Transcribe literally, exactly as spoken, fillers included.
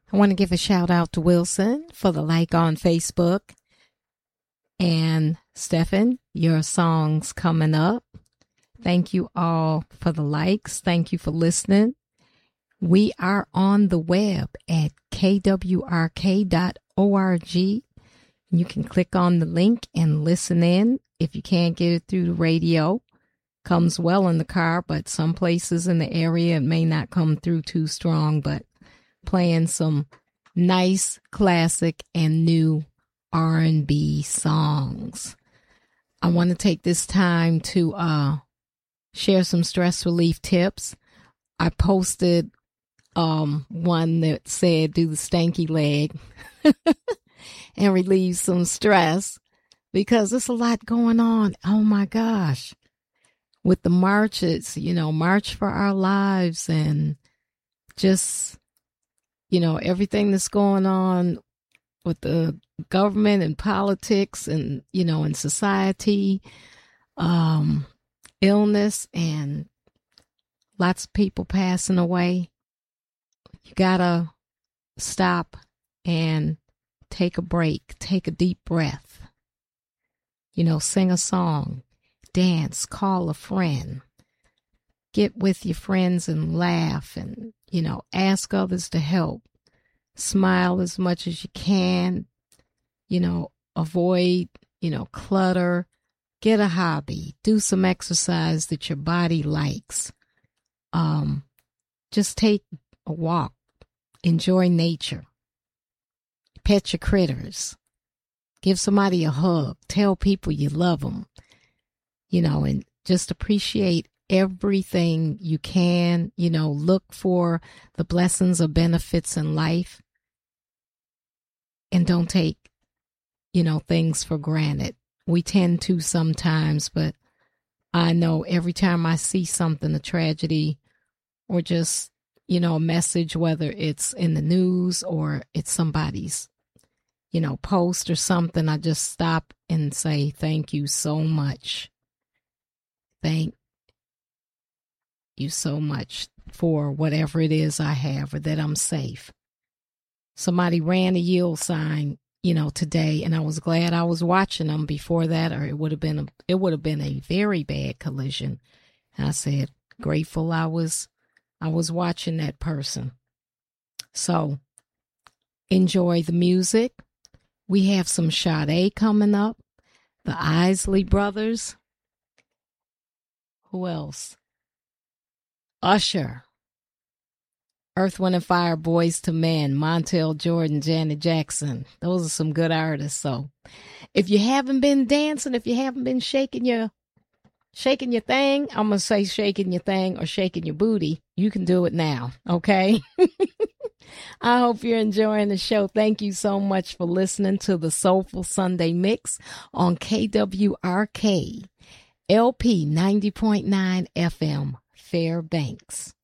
I want to give a shout out to Wilson for the like on Facebook. And Stephen, your song's coming up. Thank you all for the likes. Thank you for listening. We are on the web at k w r k dot org. You can click on the link and listen in. If you can't get it through the radio, comes well in the car, but some places in the area it may not come through too strong, but playing some nice classic and new R and B songs. I want to take this time to uh, share some stress relief tips. I posted um, one that said do the stanky leg and relieve some stress because there's a lot going on. Oh my gosh. With the marches, you know, March for Our Lives and just, you know, everything that's going on with the government and politics and, you know, in society, um, illness and lots of people passing away. You gotta stop and take a break, take a deep breath, you know, sing a song, dance, call a friend, get with your friends and laugh and, you know, ask others to help. Smile as much as you can, you know, avoid, you know, clutter, get a hobby, do some exercise that your body likes. Um, just take a walk, enjoy nature, pet your critters, give somebody a hug, tell people you love them, you know, and just appreciate everything you can, you know, look for the blessings or benefits in life. And don't take, you know, things for granted. We tend to sometimes, but I know every time I see something, a tragedy or just, you know, a message, whether it's in the news or it's somebody's, you know, post or something, I just stop and say, thank you so much. Thank you so much for whatever it is I have or that I'm safe. Somebody ran a yield sign, you know, today, and I was glad I was watching them before that, or it would have been a, it would have been a very bad collision. And I said, grateful I was, I was watching that person. So enjoy the music. We have some Sade coming up, the Isley Brothers. Who else? Usher. Earth, Wind and Fire, Boys to Men, Montel Jordan, Janet Jackson. Those are some good artists. So if you haven't been dancing, if you haven't been shaking your shaking your thing, I'm going to say shaking your thing or shaking your booty, you can do it now, okay? I hope you're enjoying the show. Thank you so much for listening to the Soulful Sunday Mix on K W R K, L P ninety point nine F M, Fairbanks.